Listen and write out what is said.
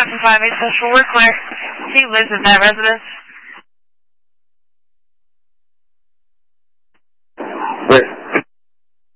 for 5A social work where he lives in that residence.